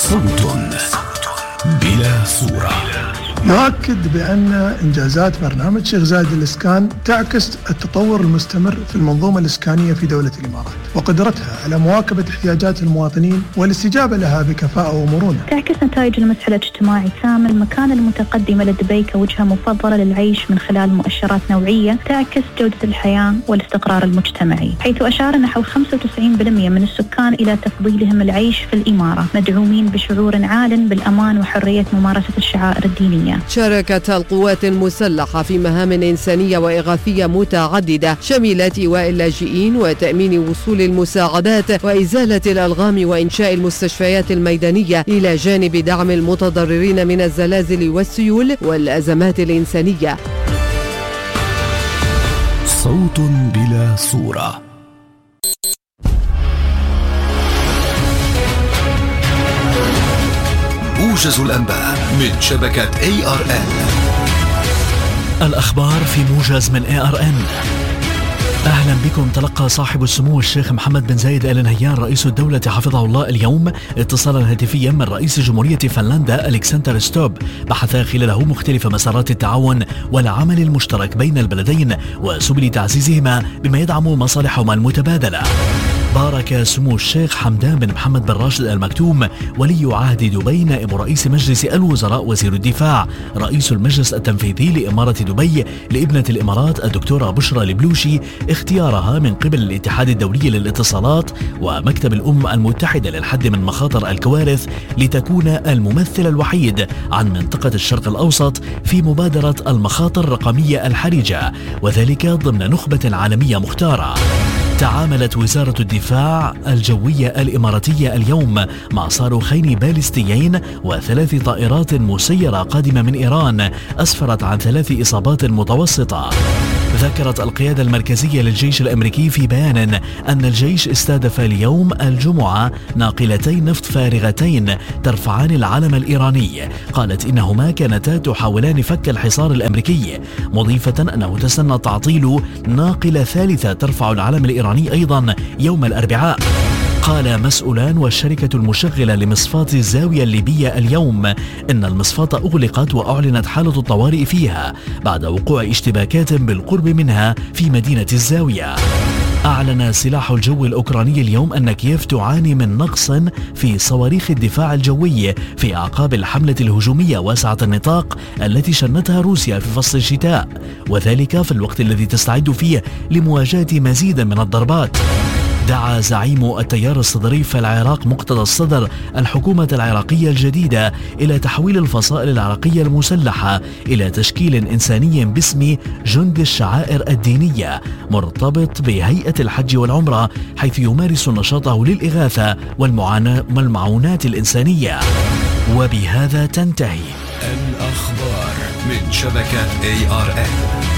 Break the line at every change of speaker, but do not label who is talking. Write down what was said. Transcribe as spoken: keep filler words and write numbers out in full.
صوت بلا صورة.
نؤكد بأن إنجازات برنامج شيخ زايد للإسكان تعكس التطور المستمر في المنظومة الإسكانية في دولة الإمارات وقدرتها على مواكبة احتياجات المواطنين والاستجابة لها بكفاءة ومرونة.
تعكس نتائج المسح الاجتماعي سام المكانة المتقدمة لدبي كوجهة مفضلة للعيش من خلال مؤشرات نوعية تعكس جودة الحياة والاستقرار المجتمعي، حيث أشار نحو خمسة وتسعين بالمئة من السكان إلى تفضيلهم العيش في الإمارة، مدعومين بشعور عال بالأمان وحرية ممارسة الشعائر الدينية.
شاركت القوات المسلحة في مهام إنسانية وإغاثية متعددة شملت إيواء اللاجئين وتأمين وصول المساعدات وإزالة الألغام وإنشاء المستشفيات الميدانية، إلى جانب دعم المتضررين من الزلازل والسيول والأزمات الإنسانية.
صوت بلا صورة. موجز الأنباء من شبكة إيه آر إن.
الأخبار في موجز من إيه آر إن. أهلا بكم. تلقى صاحب السمو الشيخ محمد بن زايد آل نهيان رئيس الدولة حفظه الله اليوم اتصالا هاتفيا من رئيس جمهورية فنلندا ألكسندر ستوب، بحث خلاله مختلف مسارات التعاون والعمل المشترك بين البلدين وسبل تعزيزهما بما يدعم مصالحهما المتبادلة. بارك سمو الشيخ حمدان بن محمد بن راشد المكتوم ولي عهد دبي نائب رئيس مجلس الوزراء وزير الدفاع رئيس المجلس التنفيذي لإمارة دبي لابنة الإمارات الدكتورة بشرى البلوشي اختيارها من قبل الاتحاد الدولي للاتصالات ومكتب الأمم المتحدة للحد من مخاطر الكوارث لتكون الممثل الوحيد عن منطقة الشرق الأوسط في مبادرة المخاطر الرقمية الحرجة، وذلك ضمن نخبة عالمية مختارة. تعاملت وزارة الدفاع الجوية الإماراتية اليوم مع صاروخين باليستيين وثلاث طائرات مسيرة قادمة من إيران أسفرت عن ثلاث إصابات متوسطة. ذكرت القيادة المركزية للجيش الأمريكي في بيان أن الجيش استهدف اليوم الجمعة ناقلتين نفط فارغتين ترفعان العلم الإيراني. قالت إنهما كانتا تحاولان فك الحصار الأمريكي، مضيفة أنه تسنى تعطيل ناقلة ثالثة ترفع العلم الإيراني أيضا يوم الأربعاء. قال مسؤولان والشركة المشغلة لمصفاة الزاوية الليبية اليوم إن المصفاة أغلقت وأعلنت حالة الطوارئ فيها بعد وقوع اشتباكات بالقرب منها في مدينة الزاوية. أعلن السلاح الجوي الأوكراني اليوم أن كييف تعاني من نقص في صواريخ الدفاع الجوي في أعقاب الحملة الهجومية واسعة النطاق التي شنتها روسيا في فصل الشتاء، وذلك في الوقت الذي تستعد فيه لمواجهة مزيد من الضربات. دعا زعيم التيار الصدري في العراق مقتدى الصدر الحكومة العراقية الجديدة إلى تحويل الفصائل العراقية المسلحة إلى تشكيل إنساني باسم جند الشعائر الدينية مرتبط بهيئة الحج والعمرة، حيث يمارس نشاطه للإغاثة والمعونات الإنسانية. وبهذا تنتهي
الأخبار من شبكة إيه آر إن.